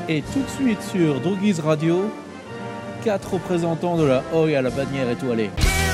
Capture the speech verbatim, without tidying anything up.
Et tout de suite sur Droogies Radio, quatre représentants de la Oi à la bannière étoilée.